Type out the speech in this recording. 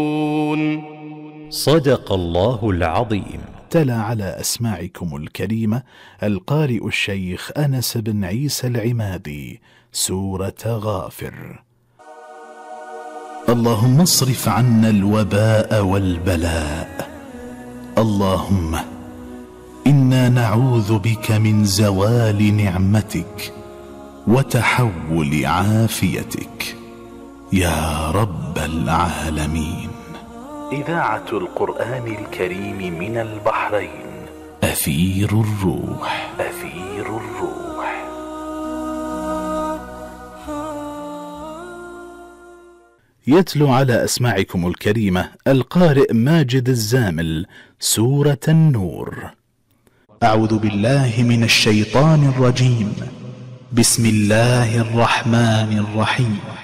صدق الله العظيم. تلا على أسماعكم الكريمة القارئ الشيخ أنس بن عيسى العمادي سورة غافر. اللهم اصرف عنا الوباء والبلاء. اللهم إنا نعوذ بك من زوال نعمتك وتحول عافيتك يا رب العالمين. إذاعة القرآن الكريم من البحرين. أثير الروح. أثير الروح. يتلو على أسماعكم الكريمة القارئ ماجد الزامل سورة النور. أعوذ بالله من الشيطان الرجيم. بسم الله الرحمن الرحيم.